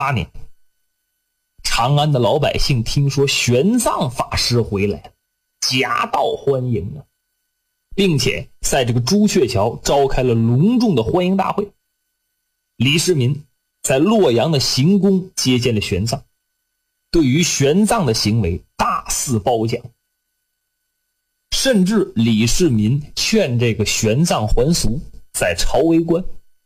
年，长安的老百姓听说玄奘法师回来了，夹道欢迎啊，并且在这个朱雀桥召开了隆重的欢迎大会。李世民在洛阳的行宫接见了玄奘，对于玄奘的行为大肆褒奖，甚至李世民劝这个玄奘还俗，在朝为官。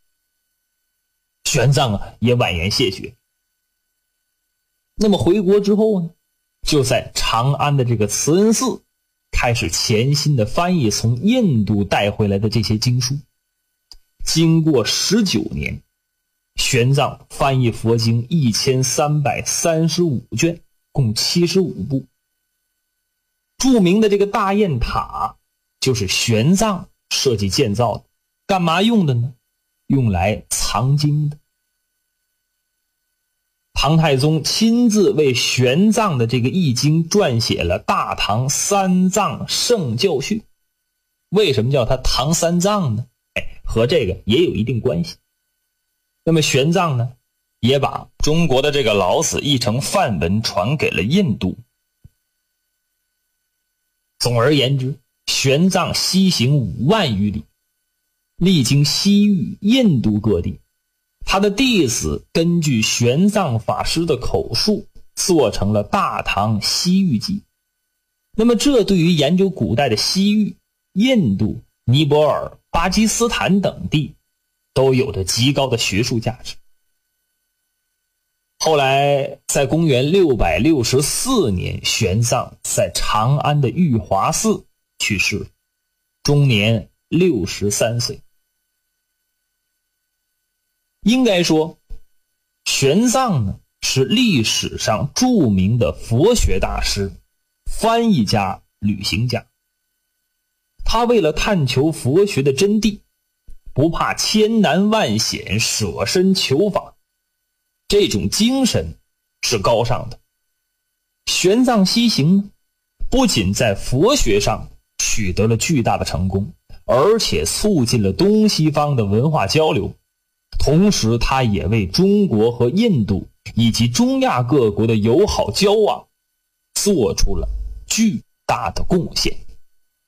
玄奘也婉言谢绝。那么回国之后呢，就在长安的这个慈恩寺开始潜心的翻译从印度带回来的这些经书。经过19年，玄奘翻译佛经1335卷，共75部。著名的这个大雁塔就是玄奘设计建造的，干嘛用的呢？用来藏经的。唐太宗亲自为玄奘的这个译经撰写了《大唐三藏圣教序》。为什么叫它唐三藏呢？和这个也有一定关系。那么玄奘呢，也把中国的这个老子译成梵文传给了印度。总而言之，玄奘西行5万余里，历经西域、印度各地。他的弟子根据玄奘法师的口述做成了《大唐西域记》。那么这对于研究古代的西域、印度、尼泊尔、巴基斯坦等地都有着极高的学术价值。后来在公元664年，玄奘在长安的玉华寺去世，终年63岁。应该说，玄奘呢是历史上著名的佛学大师、翻译家、旅行家。他为了探求佛学的真谛，不怕千难万险，舍身求法，这种精神是高尚的。玄奘西行呢，不仅在佛学上取得了巨大的成功，而且促进了东西方的文化交流。同时他也为中国和印度以及中亚各国的友好交往做出了巨大的贡献。